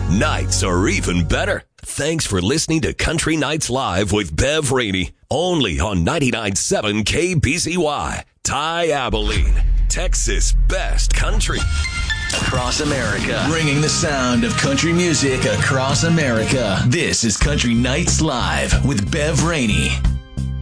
Nights are even better. Thanks for listening to Country Nights Live with Bev Rainey. Only on 99.7 KBCY. Ty Abilene, Texas' best country. Across America, bringing the sound of country music across America. This is Country Nights Live with Bev Rainey.